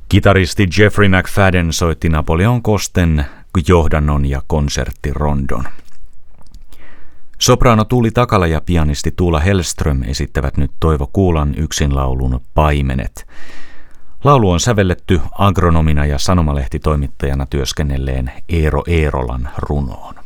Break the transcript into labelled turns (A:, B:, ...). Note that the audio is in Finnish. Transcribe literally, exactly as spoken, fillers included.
A: Kitaristi Jeffrey McFadden soitti Napoleon Costen johdannon ja konserttirondon. Sopraano Tuuli Takala ja pianisti Tuula Hellström esittävät nyt Toivo Kuulan yksinlaulun Paimenet. Laulu on sävelletty agronomina ja sanomalehtitoimittajana työskennelleen Eero Eerolan runoon.